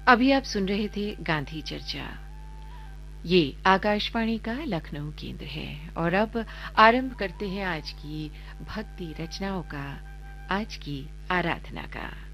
अभी आप सुन रहे थे गांधी चर्चा। ये आकाशवाणी का लखनऊ केंद्र है और अब आरंभ करते हैं आज की भक्ति रचनाओं का, आज की आराधना का।